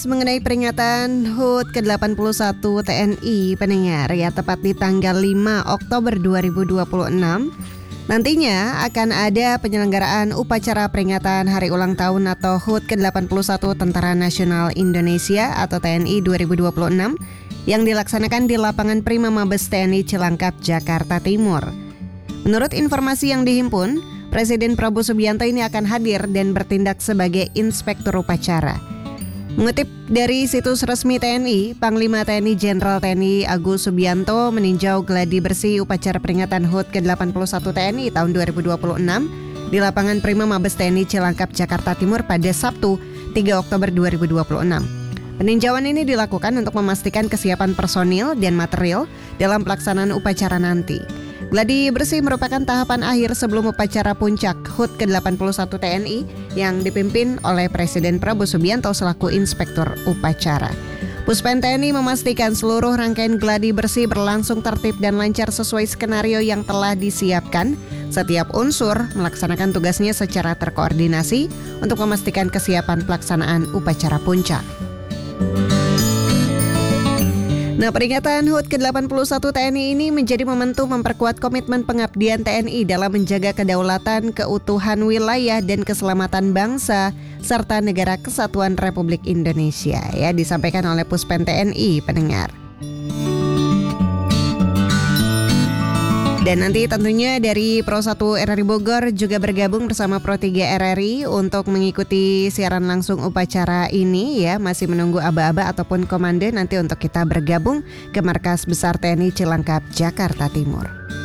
Mengenai peringatan HUT ke-81 TNI pendengar ya, tepat di tanggal 5 Oktober 2026 nantinya akan ada penyelenggaraan upacara peringatan Hari Ulang Tahun atau HUT ke-81 Tentara Nasional Indonesia atau TNI 2026 yang dilaksanakan di lapangan Prima Mabes TNI Cilangkap, Jakarta Timur. Menurut informasi yang dihimpun, Presiden Prabowo Subianto ini akan hadir dan bertindak sebagai inspektur upacara. Mengutip dari situs resmi TNI, Panglima TNI Jenderal TNI Agus Subianto meninjau gladi bersih upacara peringatan HUT ke-81 TNI tahun 2026 di lapangan Prima Mabes TNI Cilangkap, Jakarta Timur pada Sabtu 3 Oktober 2026. Peninjauan ini dilakukan untuk memastikan kesiapan personil dan material dalam pelaksanaan upacara nanti. Gladi bersih merupakan tahapan akhir sebelum upacara puncak HUT ke-81 TNI yang dipimpin oleh Presiden Prabowo Subianto selaku inspektur upacara. Puspen TNI memastikan seluruh rangkaian gladi bersih berlangsung tertib dan lancar sesuai skenario yang telah disiapkan. Setiap unsur melaksanakan tugasnya secara terkoordinasi untuk memastikan kesiapan pelaksanaan upacara puncak. Nah, peringatan HUT ke-81 TNI ini menjadi momentum memperkuat komitmen pengabdian TNI dalam menjaga kedaulatan, keutuhan wilayah, dan keselamatan bangsa, serta negara kesatuan Republik Indonesia, ya, disampaikan oleh Puspen TNI, pendengar. Dan nanti tentunya dari Pro 1 RRI Bogor juga bergabung bersama Pro 3 RRI untuk mengikuti siaran langsung upacara ini ya. Masih menunggu aba-aba ataupun komando nanti untuk kita bergabung ke Markas Besar TNI Cilangkap, Jakarta Timur.